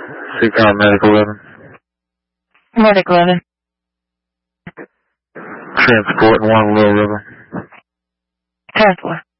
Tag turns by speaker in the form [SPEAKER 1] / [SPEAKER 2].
[SPEAKER 1] Seacom Medic 11.
[SPEAKER 2] Medic 11.
[SPEAKER 1] Transport 1 Little River.
[SPEAKER 2] Transport.